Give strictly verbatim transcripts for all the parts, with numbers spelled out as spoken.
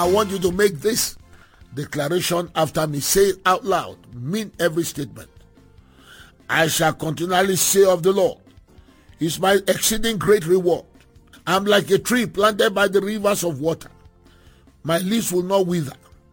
I want you to make this declaration after me. Say it out loud. Mean every statement. I shall continually say of the Lord, He's my exceeding great reward. I'm like a tree planted by the rivers of water. My leaves will not wither.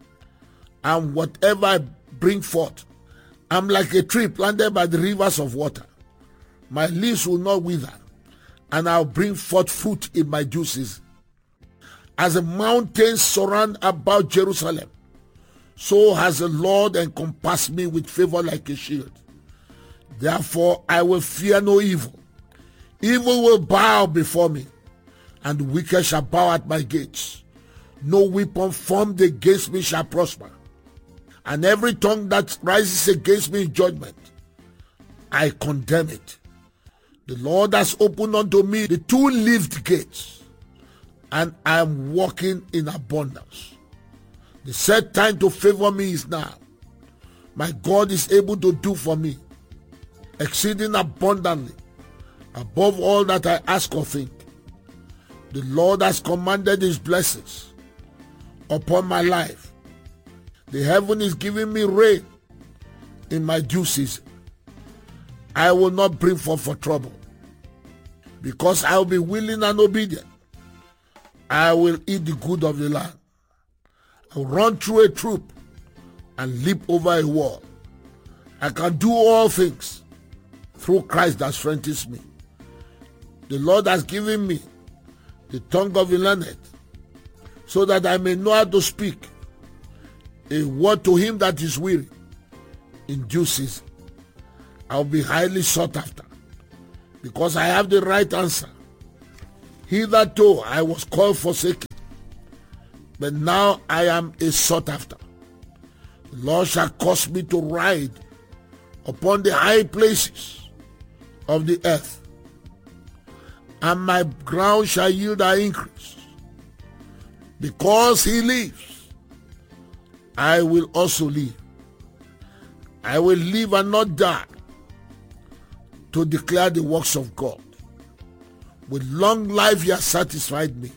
And whatever I bring forth, I'm like a tree planted by the rivers of water. My leaves will not wither, and I'll bring forth fruit in my due season. As the mountains surround about Jerusalem, so has the Lord encompassed me with favor like a shield. Therefore I will fear no evil. Evil will bow before me, and the wicked shall bow at my gates. No weapon formed against me shall prosper, and every tongue that rises against me in judgment, I condemn it. The Lord has opened unto me the two-leaved gates, and I am walking in abundance. The set time to favor me is now. My God is able to do for me exceeding abundantly, above all that I ask or think. The Lord has commanded His blessings upon my life. The heaven is giving me rain in my due season. I will not bring forth for trouble, because I will be willing and obedient. I will eat the good of the land. I will run through a troop and leap over a wall. I can do all things through Christ that strengthens me. The Lord has given me the tongue of the learned, so that I may know how to speak a word to him that is weary in due season. I will be highly sought after, because I have the right answer. Hitherto I was called forsaken, but now I am a sought after. The Lord shall cause me to ride upon the high places of the earth, and my ground shall yield her increase. Because He lives, I will also live. I will live and not die, to declare the works of God. With long life He has satisfied me.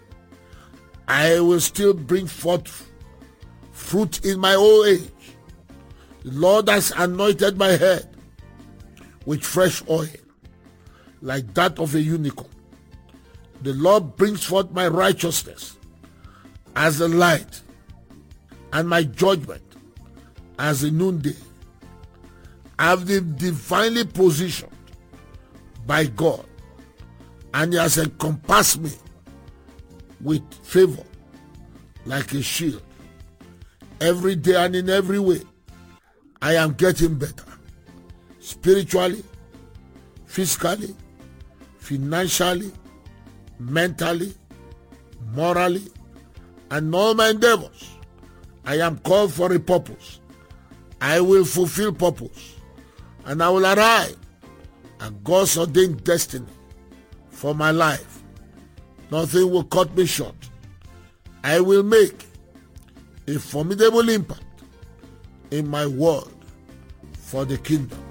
I will still bring forth fruit in my old age. The Lord has anointed my head with fresh oil, like that of a unicorn. The Lord brings forth my righteousness as the light, and my judgment as the noonday. I have been divinely positioned by God, and He has encompassed me with favor like a shield. Every day and in every way, I am getting better. Spiritually, physically, financially, mentally, morally, and all my endeavors. I am called for a purpose. I will fulfill purpose, and I will arrive at God's ordained destiny for my life. Nothing will cut me short. I will make a formidable impact in my world for the kingdom.